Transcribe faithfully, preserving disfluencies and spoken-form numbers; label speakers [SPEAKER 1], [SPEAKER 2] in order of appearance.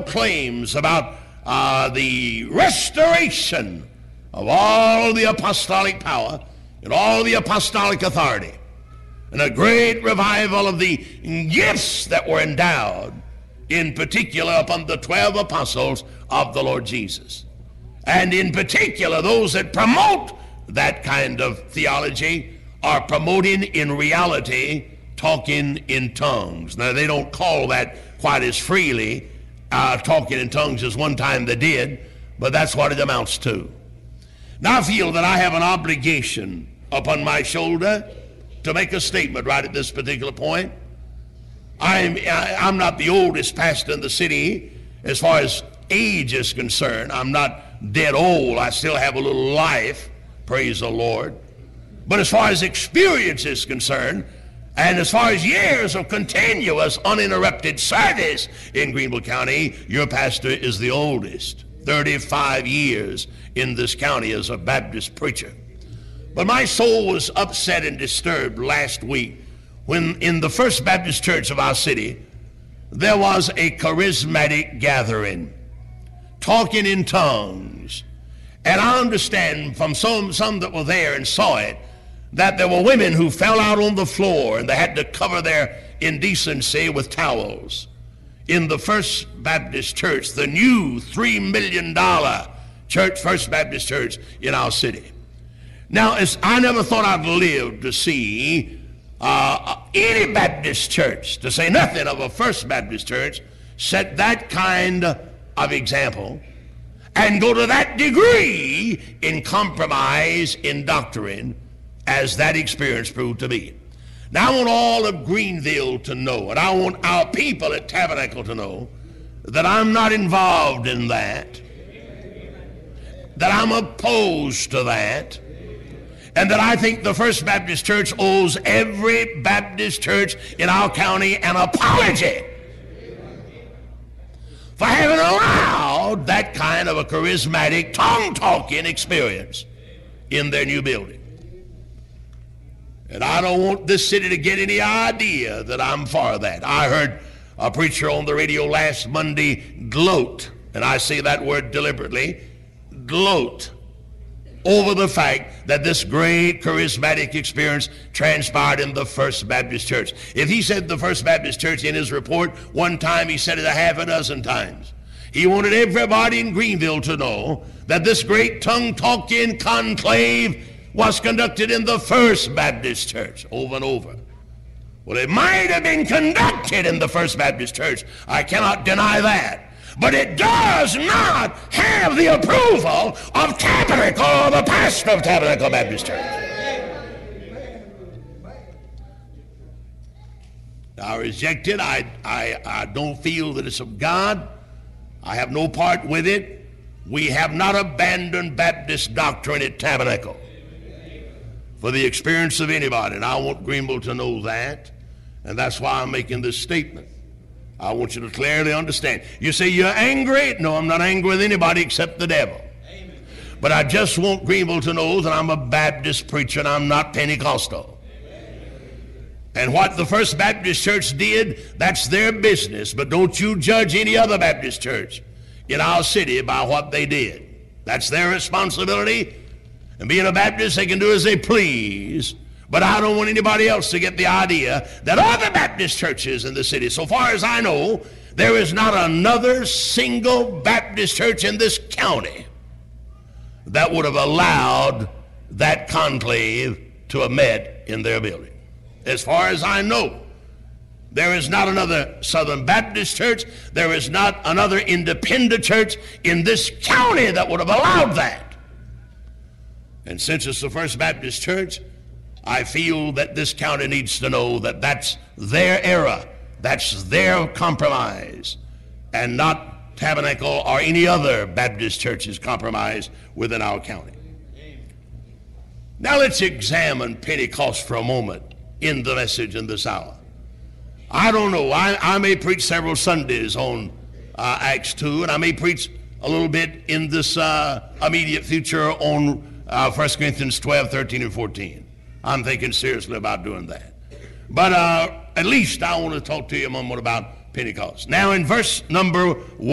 [SPEAKER 1] proclaims about uh, the restoration of all the apostolic power and all the apostolic authority, and a great revival of the gifts that were endowed, in particular upon the twelve apostles of the Lord Jesus. And in particular, those that promote that kind of theology are promoting in reality talking in tongues. Now, they don't call that quite as freely uh, talking in tongues as one time they did, but that's what it amounts to. Now, I feel that I have an obligation upon my shoulder to make a statement right at this particular point. I'm, I, I'm not the oldest pastor in the city as far as age is concerned. I'm not dead old. I still have a little life, praise the Lord. But as far as experience is concerned, and as far as years of continuous uninterrupted service in Greenville County, your pastor is the oldest. thirty-five years in this county as a Baptist preacher. But my soul was upset and disturbed last week when in the First Baptist Church of our city, there was a charismatic gathering, talking in tongues. And I understand from some, some that were there and saw it, that there were women who fell out on the floor and they had to cover their indecency with towels. In the First Baptist Church, the new three million dollar church, First Baptist Church in our city. Now, as I never thought I'd live to see uh, any Baptist church, to say nothing of a First Baptist Church, set that kind of example and go to that degree in compromise in doctrine as that experience proved to be. Now, I want all of Greenville to know, and I want our people at Tabernacle to know, that I'm not involved in that, that I'm opposed to that, and that I think the First Baptist Church owes every Baptist church in our county an apology for having allowed that kind of a charismatic tongue-talking experience in their new building. And I don't want this city to get any idea that I'm for that. I heard a preacher on the radio last Monday gloat, and I say that word deliberately, gloat, over the fact that this great charismatic experience transpired in the First Baptist Church. If he said the First Baptist Church in his report one time, he said it a half a dozen times. He wanted everybody in Greenville to know that this great tongue-talking conclave was conducted in the First Baptist Church over and over. Well, it might have been conducted in the First Baptist Church. I cannot deny that. But it does not have the approval of Tabernacle or the pastor of Tabernacle Baptist Church. I reject it. I, I, I don't feel that it's of God. I have no part with it. We have not abandoned Baptist doctrine at Tabernacle for the experience of anybody, and I want Greenville to know that, and that's why I'm making this statement. I want you to clearly understand. You say you're angry? No, I'm not angry with anybody except the devil. Amen. But I just want Greenville to know that I'm a Baptist preacher and I'm not Pentecostal. Amen. And what the First Baptist Church did, that's their business. But don't you judge any other Baptist church in our city by what they did. That's their responsibility. And being a Baptist, they can do as they please. But I don't want anybody else to get the idea that other Baptist churches in the city, so far as I know, there is not another single Baptist church in this county that would have allowed that conclave to have met in their building. As far as I know, there is not another Southern Baptist church, there is not another independent church in this county that would have allowed that. And since it's the First Baptist Church, I feel that this county needs to know that that's their era, that's their compromise, and not Tabernacle or any other Baptist church's compromise within our county. Now let's examine Pentecost for a moment in the message in this hour. I don't know, I, I may preach several Sundays on uh, Acts two, and I may preach a little bit in this uh, immediate future on uh, First Corinthians twelve, thirteen, and fourteen. I'm thinking seriously about doing that. But uh, at least I want to talk to you a moment about Pentecost. Now in verse number one,